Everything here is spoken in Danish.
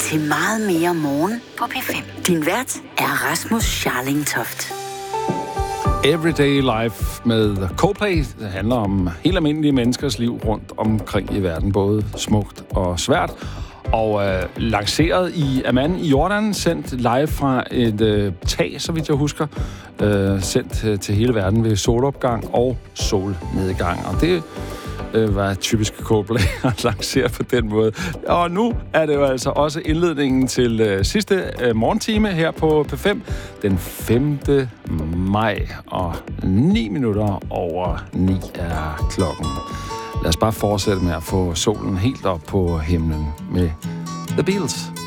til Meget mere morgen på P5. Din vært er Rasmus Scharling Toft. Everyday Life med Coldplay. Det handler om helt almindelige menneskers liv rundt omkring i verden, både smukt og svært. Og lanceret i Amman i Jordan, sendt live fra et tag, så vidt jeg husker. Sendt til hele verden ved solopgang og solnedgang. Og det var typisk Coldplay at lancere på den måde. Og nu er det jo altså også indledningen til sidste morgentime her på P5. Den 5. maj og 9 minutter over 9 er klokken. Lad os bare fortsætte med at få solen helt op på himlen med The Beatles.